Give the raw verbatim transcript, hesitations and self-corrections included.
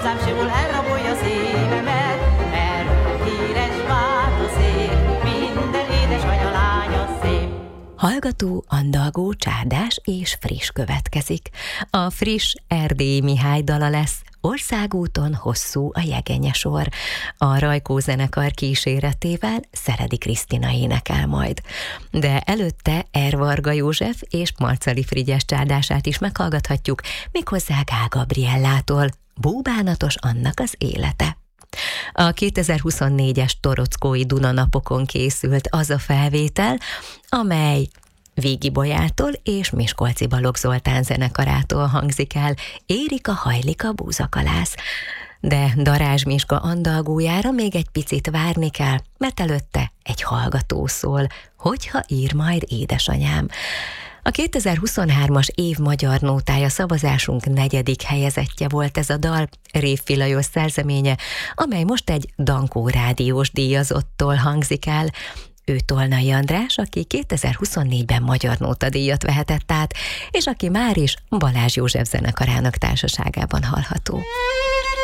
hozzám simul, elrabolja szívemet. Erről a híres bába szép, minden édesanya lánya szép. Hallgató, andalgó, csárdás és friss következik. A friss Erdélyi Mihály dala lesz Országúton hosszú a jegenyesor. A Rajkó zenekar kíséretével Szeredi Krisztina énekel majd. De előtte R. Varga József és Marcali Frigyes csárdását is meghallgathatjuk, méghozzá Gál Gabriellától. Búbánatos annak az élete. A kétezer-huszonnégyes torockói Dunanapokon készült az a felvétel, amely Vígi Bolyától és Miskolci Balogh Zoltán zenekarától hangzik el, érik a hajlik a búzakalász. De Darázs Miska andalgójára még egy picit várni kell, mert előtte egy hallgató szól, hogyha ír majd édesanyám. A kétezer-huszonhármas év magyar nótája szavazásunk negyedik helyezettje volt ez a dal, Révfi Lajos szerzeménye, amely most egy Dankó rádiós díjazottól hangzik el. Ő Tolnai András, aki kétezer-huszonnégyben magyar nótadíjat vehetett át, és aki már is Balázs József zenekarának társaságában hallható.